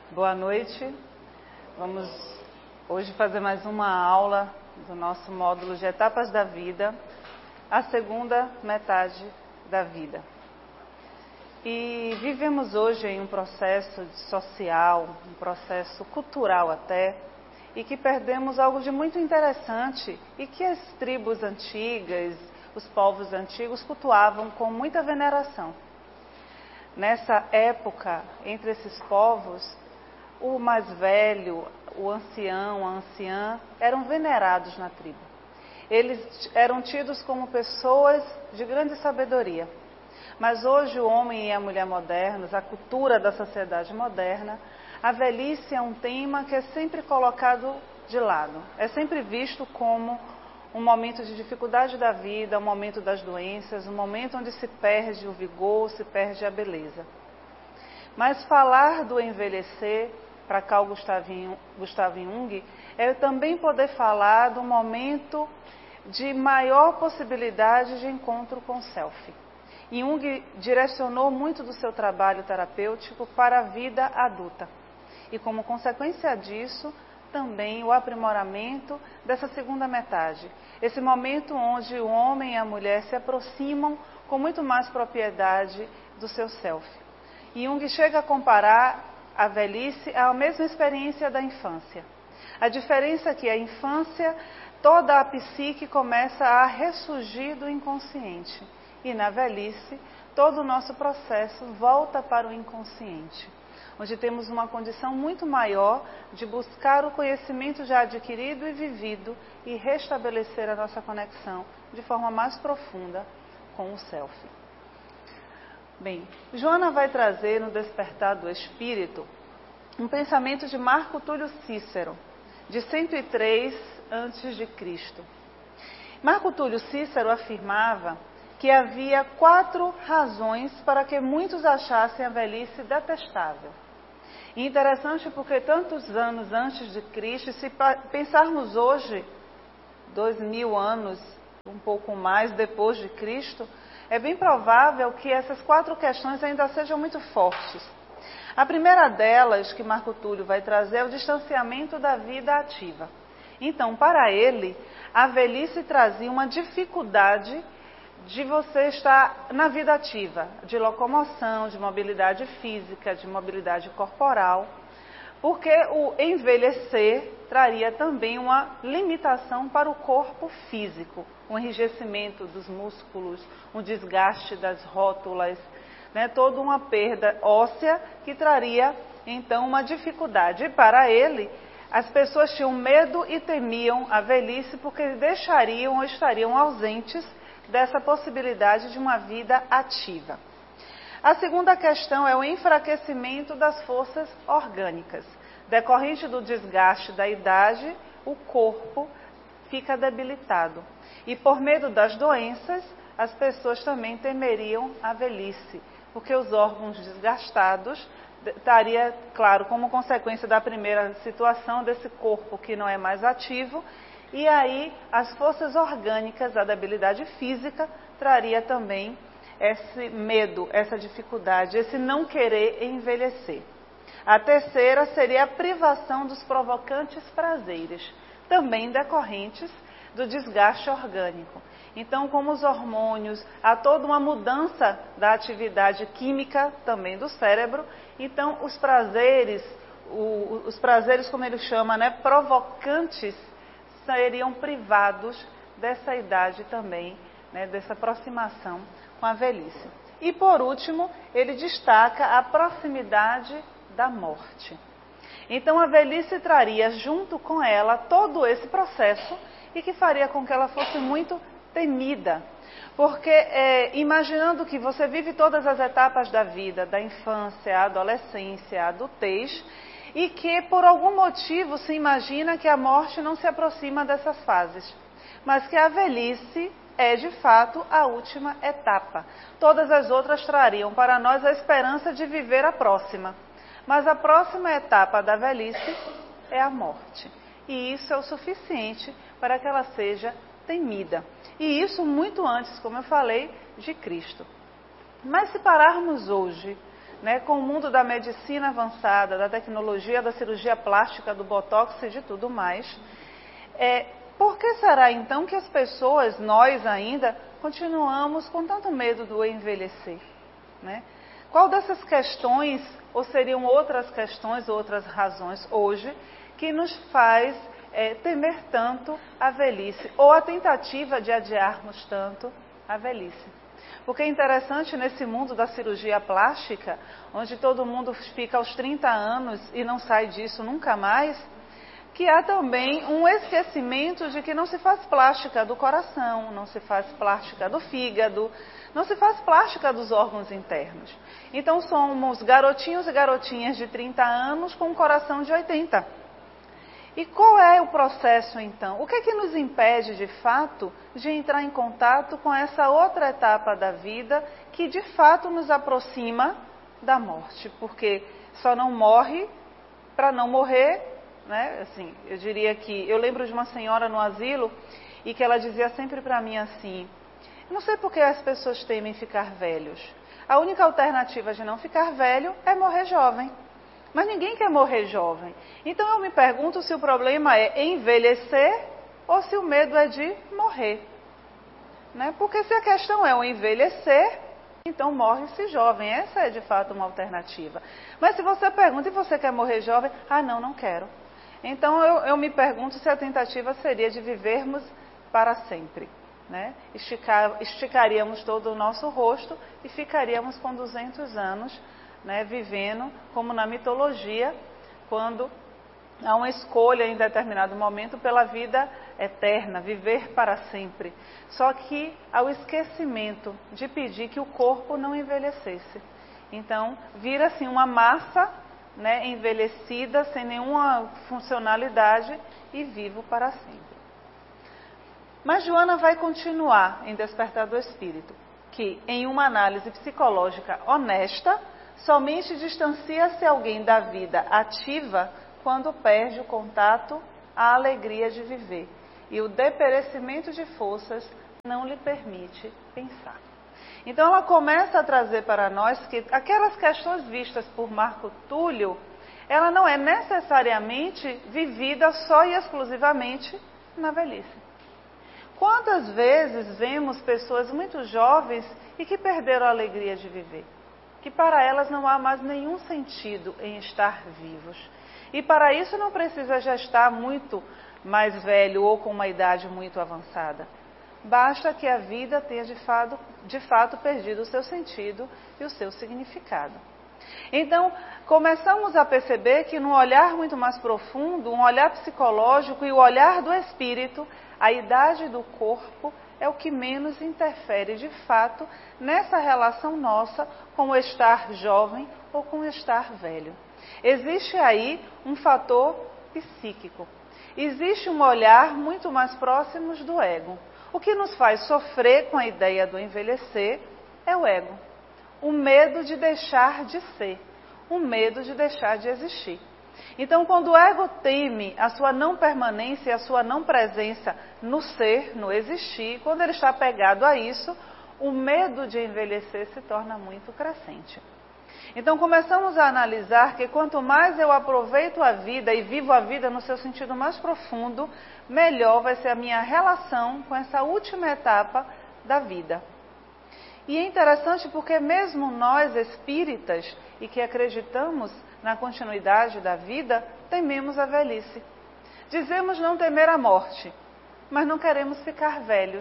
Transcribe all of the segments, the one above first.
Boa noite. Vamos hoje fazer mais uma aula do nosso módulo de etapas da vida, a segunda metade da vida. E vivemos hoje em um processo social, um processo cultural até, e que perdemos algo de muito interessante e que as tribos antigas, os povos antigos cultuavam com muita veneração. Nessa época, entre esses povos, o mais velho, o ancião, a anciã, eram venerados na tribo. Eles eram tidos como pessoas de grande sabedoria. Mas hoje o homem e a mulher modernos, a cultura da sociedade moderna, a velhice é um tema que é sempre colocado de lado. É sempre visto como um momento de dificuldade da vida, um momento das doenças, um momento onde se perde o vigor, se perde a beleza. Mas falar do envelhecer, para Carl Gustav Jung, é também poder falar do momento de maior possibilidade de encontro com o self. Jung direcionou muito do seu trabalho terapêutico para a vida adulta. E como consequência disso, também o aprimoramento dessa segunda metade. Esse momento onde o homem e a mulher se aproximam com muito mais propriedade do seu self. Jung chega a comparar a velhice à mesma experiência da infância. A diferença é que a infância, toda a psique começa a ressurgir do inconsciente. E na velhice, todo o nosso processo volta para o inconsciente, onde temos uma condição muito maior de buscar o conhecimento já adquirido e vivido e restabelecer a nossa conexão de forma mais profunda com o self. Bem, Joana vai trazer no Despertar do Espírito um pensamento de Marco Túlio Cícero, de 103 a.C. Marco Túlio Cícero afirmava que havia 4 razões para que muitos achassem a velhice detestável. E interessante porque tantos anos antes de Cristo, se pensarmos hoje, 2000 anos, um pouco mais depois de Cristo, é bem provável que essas 4 questões ainda sejam muito fortes. A primeira delas, que Marco Túlio vai trazer, é o distanciamento da vida ativa. Então, para ele, a velhice trazia uma dificuldade de você estar na vida ativa, de locomoção, de mobilidade física, de mobilidade corporal, porque o envelhecer traria também uma limitação para o corpo físico, um enrijecimento dos músculos, um desgaste das rótulas, toda uma perda óssea que traria então uma dificuldade. E para ele, as pessoas tinham medo e temiam a velhice porque deixariam ou estariam ausentes dessa possibilidade de uma vida ativa. A segunda questão é o enfraquecimento das forças orgânicas. Decorrente do desgaste da idade, o corpo fica debilitado. E por medo das doenças, as pessoas também temeriam a velhice, porque os órgãos desgastados estaria, claro, como consequência da primeira situação desse corpo que não é mais ativo, e aí as forças orgânicas, a debilidade física, traria também esse medo, essa dificuldade, esse não querer envelhecer. A terceira seria a privação dos provocantes prazeres, também decorrentes do desgaste orgânico. Então, como os hormônios, há toda uma mudança da atividade química também do cérebro, então os prazeres, como ele chama, provocantes, seriam privados dessa idade também, dessa aproximação com a velhice. E por último, ele destaca a proximidade da morte. Então a velhice traria junto com ela todo esse processo e que faria com que ela fosse muito temida. Porque imaginando que você vive todas as etapas da vida, da infância, a adolescência, a adultez, e que por algum motivo se imagina que a morte não se aproxima dessas fases, mas que a velhice é de fato a última etapa. Todas as outras trariam para nós a esperança de viver a próxima, mas a próxima etapa da velhice é a morte, e isso é o suficiente para que ela seja temida, e isso muito antes, como eu falei, de Cristo. Mas se pararmos hoje né, com o mundo da medicina avançada, da tecnologia, da cirurgia plástica, do botox e de tudo mais, por que será então que as pessoas, nós ainda, continuamos com tanto medo do envelhecer? Né? Qual dessas questões, ou seriam outras questões, outras razões hoje, que nos faz temer tanto a velhice, ou a tentativa de adiarmos tanto a velhice? Porque é interessante nesse mundo da cirurgia plástica, onde todo mundo fica aos 30 anos e não sai disso nunca mais, que há também um esquecimento de que não se faz plástica do coração, não se faz plástica do fígado, não se faz plástica dos órgãos internos. Então somos garotinhos e garotinhas de 30 anos com um coração de 80. E qual é o processo então? O que é que nos impede de fato de entrar em contato com essa outra etapa da vida que de fato nos aproxima da morte? Porque só não morre para não morrer. Né? Assim, eu diria que eu lembro de uma senhora no asilo e que ela dizia sempre para mim assim: não sei por que as pessoas temem ficar velhos. A única alternativa de não ficar velho é morrer jovem. Mas ninguém quer morrer jovem. Então eu me pergunto se o problema é envelhecer ou se o medo é de morrer. Né? Porque se a questão é o envelhecer, então morre-se jovem. Essa é de fato uma alternativa. Mas se você pergunta e você quer morrer jovem, não quero. Então eu me pergunto se a tentativa seria de vivermos para sempre. Né? Esticaríamos todo o nosso rosto e ficaríamos com 200 anos, né, vivendo como na mitologia, quando há uma escolha em determinado momento pela vida eterna, viver para sempre. Só que há o esquecimento de pedir que o corpo não envelhecesse. Então vira assim uma massa, né, envelhecida, sem nenhuma funcionalidade e vivo para sempre. Mas Joana vai continuar em Despertar do Espírito, que em uma análise psicológica honesta, somente distancia-se alguém da vida ativa quando perde o contato, a alegria de viver, e o deperecimento de forças não lhe permite pensar. Então ela começa a trazer para nós que aquelas questões vistas por Marco Túlio, ela não é necessariamente vivida só e exclusivamente na velhice. Quantas vezes vemos pessoas muito jovens e que perderam a alegria de viver? Que para elas não há mais nenhum sentido em estar vivos. E para isso não precisa já estar muito mais velho ou com uma idade muito avançada. Basta que a vida tenha de fato perdido o seu sentido e o seu significado. Então, começamos a perceber que num olhar muito mais profundo, um olhar psicológico e o olhar do espírito, a idade do corpo é o que menos interfere de fato nessa relação nossa com o estar jovem ou com o estar velho. Existe aí um fator psíquico. Existe um olhar muito mais próximo do ego. O que nos faz sofrer com a ideia do envelhecer é o ego. O medo de deixar de ser. O medo de deixar de existir. Então, quando o ego teme a sua não permanência, a sua não presença no ser, no existir, quando ele está apegado a isso, o medo de envelhecer se torna muito crescente. Então, começamos a analisar que quanto mais eu aproveito a vida e vivo a vida no seu sentido mais profundo, melhor vai ser a minha relação com essa última etapa da vida. E é interessante porque mesmo nós espíritas e que acreditamos na continuidade da vida, tememos a velhice. Dizemos não temer a morte, mas não queremos ficar velhos,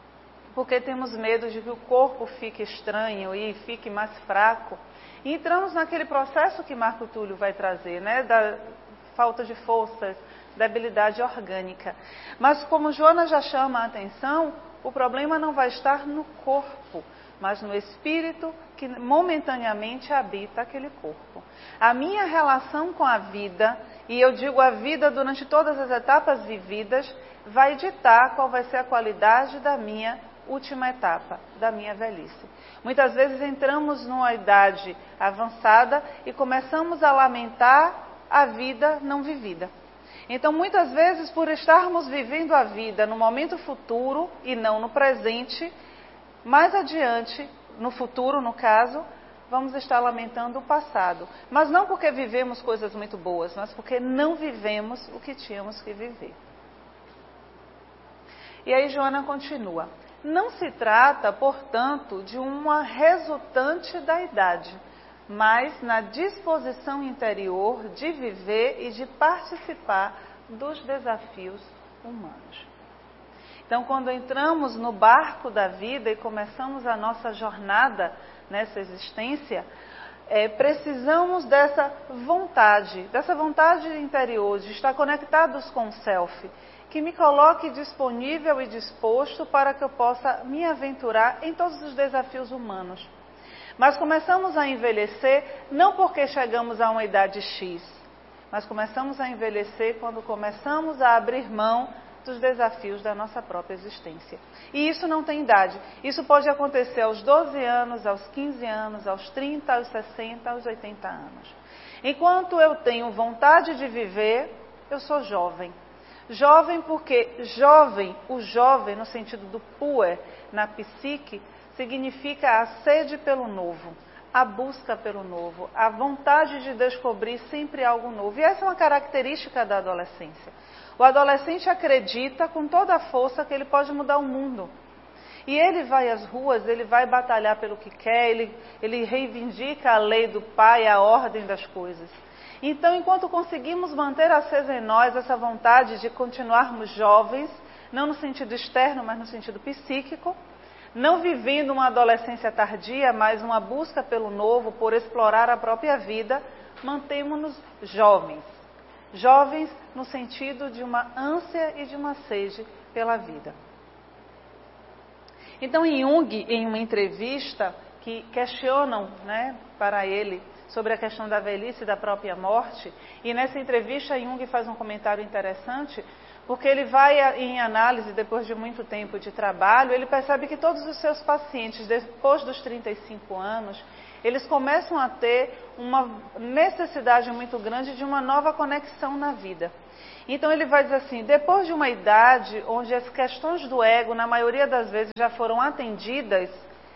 porque temos medo de que o corpo fique estranho e fique mais fraco. E entramos naquele processo que Marco Túlio vai trazer, né, da falta de forças, debilidade orgânica. Mas como Joana já chama a atenção, o problema não vai estar no corpo, mas no espírito que momentaneamente habita aquele corpo. A minha relação com a vida, e eu digo a vida durante todas as etapas vividas, vai ditar qual vai ser a qualidade da minha última etapa, da minha velhice. Muitas vezes entramos numa idade avançada e começamos a lamentar a vida não vivida. Então, muitas vezes, por estarmos vivendo a vida no momento futuro e não no presente, mais adiante, no futuro, no caso, vamos estar lamentando o passado. Mas não porque vivemos coisas muito boas, mas porque não vivemos o que tínhamos que viver. E aí Joana continua. Não se trata, portanto, de uma resultante da idade, mas na disposição interior de viver e de participar dos desafios humanos. Então, quando entramos no barco da vida e começamos a nossa jornada nessa existência, precisamos dessa vontade interior, de estar conectados com o Self, que me coloque disponível e disposto para que eu possa me aventurar em todos os desafios humanos. Mas começamos a envelhecer não porque chegamos a uma idade X, mas começamos a envelhecer quando começamos a abrir mão dos desafios da nossa própria existência. E isso não tem idade. Isso pode acontecer aos 12 anos, aos 15 anos, aos 30, aos 60, aos 80 anos. Enquanto eu tenho vontade de viver, eu sou jovem. Jovem porque o jovem no sentido do puer, na psique, significa a sede pelo novo, a busca pelo novo, a vontade de descobrir sempre algo novo. E essa é uma característica da adolescência. O adolescente acredita com toda a força que ele pode mudar o mundo. E ele vai às ruas, ele vai batalhar pelo que quer, ele reivindica a lei do pai, a ordem das coisas. Então, enquanto conseguimos manter acesa em nós essa vontade de continuarmos jovens, não no sentido externo, mas no sentido psíquico, não vivendo uma adolescência tardia, mas uma busca pelo novo, por explorar a própria vida, mantemos-nos jovens. Jovens no sentido de uma ânsia e de uma sede pela vida. Então, Jung, em uma entrevista que questionam, para ele sobre a questão da velhice e da própria morte, e nessa entrevista Jung faz um comentário interessante, porque ele vai em análise, depois de muito tempo de trabalho, ele percebe que todos os seus pacientes, depois dos 35 anos, eles começam a ter uma necessidade muito grande de uma nova conexão na vida. Então ele vai dizer assim, depois de uma idade onde as questões do ego, na maioria das vezes, já foram atendidas,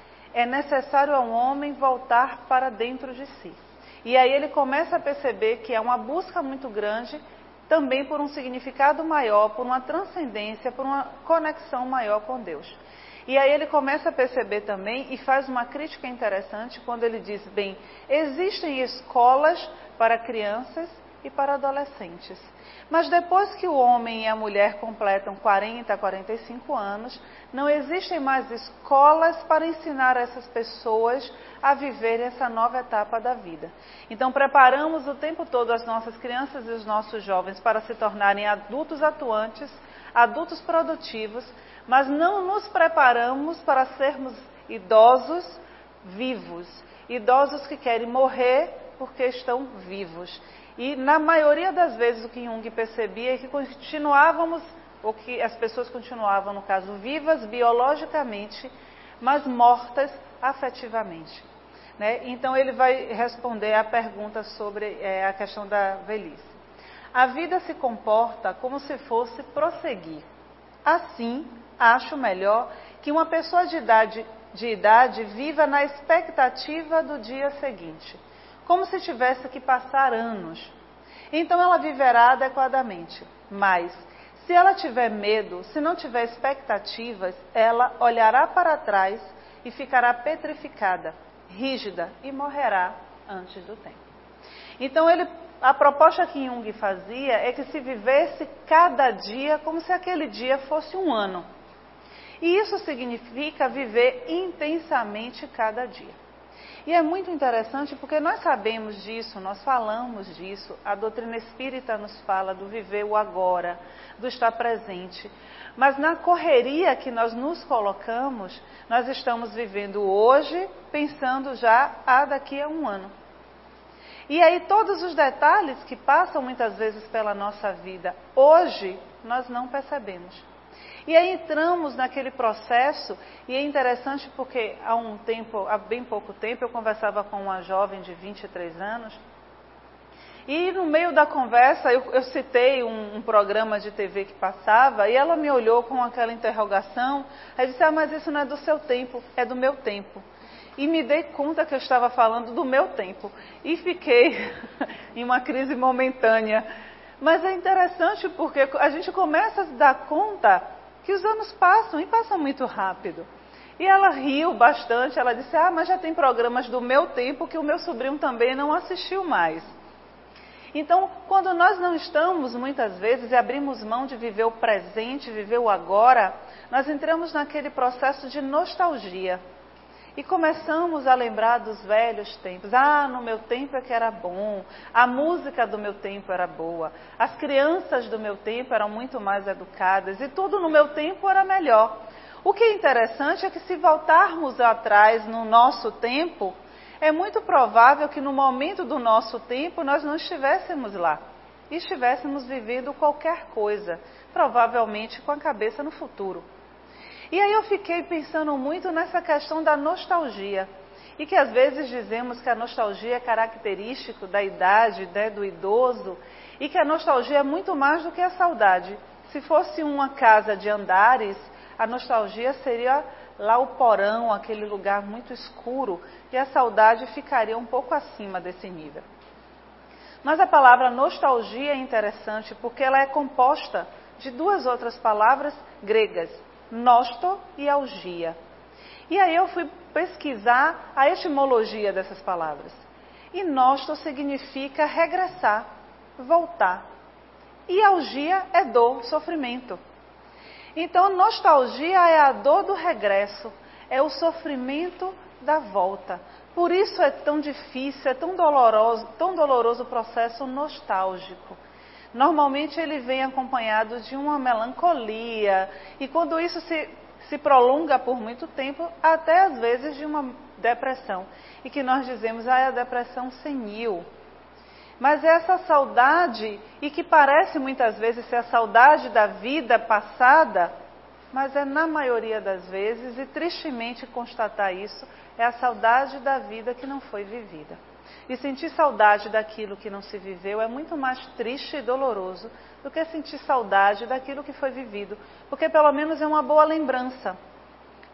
é necessário ao homem voltar para dentro de si. E aí ele começa a perceber que é uma busca muito grande, também por um significado maior, por uma transcendência, por uma conexão maior com Deus. E aí ele começa a perceber também, e faz uma crítica interessante, quando ele diz, bem, existem escolas para crianças e para adolescentes. Mas depois que o homem e a mulher completam 40, 45 anos, não existem mais escolas para ensinar essas pessoas a viverem essa nova etapa da vida. Então preparamos o tempo todo as nossas crianças e os nossos jovens para se tornarem adultos atuantes, adultos produtivos, mas não nos preparamos para sermos idosos vivos, idosos que querem morrer porque estão vivos. E na maioria das vezes o que Jung percebia é que continuávamos, ou que as pessoas continuavam, no caso, vivas biologicamente, mas mortas afetivamente. Então ele vai responder à pergunta sobre a questão da velhice. A vida se comporta como se fosse prosseguir. Assim, acho melhor que uma pessoa de idade viva na expectativa do dia seguinte, como se tivesse que passar anos. Então ela viverá adequadamente. Mas, se ela tiver medo, se não tiver expectativas, ela olhará para trás e ficará petrificada, rígida e morrerá antes do tempo. Então a proposta que Jung fazia é que se vivesse cada dia como se aquele dia fosse um ano. E isso significa viver intensamente cada dia. E é muito interessante porque nós sabemos disso, nós falamos disso, a doutrina espírita nos fala do viver o agora, do estar presente. Mas na correria que nós nos colocamos, nós estamos vivendo hoje, pensando já daqui a um ano. E aí todos os detalhes que passam muitas vezes pela nossa vida hoje, nós não percebemos. E aí entramos naquele processo, e é interessante porque há bem pouco tempo, eu conversava com uma jovem de 23 anos, e no meio da conversa eu citei um programa de TV que passava, e ela me olhou com aquela interrogação, aí disse, mas isso não é do seu tempo, é do meu tempo. e me dei conta que eu estava falando do meu tempo. E fiquei em uma crise momentânea. Mas é interessante porque a gente começa a se dar conta que os anos passam e passam muito rápido. E ela riu bastante, ela disse, mas já tem programas do meu tempo que o meu sobrinho também não assistiu mais. Então, quando nós não estamos, muitas vezes, e abrimos mão de viver o presente, viver o agora, nós entramos naquele processo de nostalgia. E começamos a lembrar dos velhos tempos. No meu tempo é que era bom, a música do meu tempo era boa, as crianças do meu tempo eram muito mais educadas e tudo no meu tempo era melhor. O que é interessante é que se voltarmos atrás no nosso tempo, é muito provável que no momento do nosso tempo nós não estivéssemos lá. E estivéssemos vivendo qualquer coisa, provavelmente com a cabeça no futuro. E aí eu fiquei pensando muito nessa questão da nostalgia. E que às vezes dizemos que a nostalgia é característico da idade, do idoso, e que a nostalgia é muito mais do que a saudade. Se fosse uma casa de andares, a nostalgia seria lá o porão, aquele lugar muito escuro, e a saudade ficaria um pouco acima desse nível. Mas a palavra nostalgia é interessante porque ela é composta de duas outras palavras gregas, nosto e algia. E aí eu fui pesquisar a etimologia dessas palavras. E nosto significa regressar, voltar. E algia é dor, sofrimento. Então, nostalgia é a dor do regresso, é o sofrimento da volta. Por isso é tão difícil, é tão doloroso o processo nostálgico. Normalmente ele vem acompanhado de uma melancolia, e quando isso se prolonga por muito tempo, até às vezes de uma depressão. E que nós dizemos, é a depressão senil. Mas é essa saudade, e que parece muitas vezes ser a saudade da vida passada, mas é na maioria das vezes, e tristemente constatar isso, é a saudade da vida que não foi vivida. E sentir saudade daquilo que não se viveu é muito mais triste e doloroso do que sentir saudade daquilo que foi vivido, porque pelo menos é uma boa lembrança.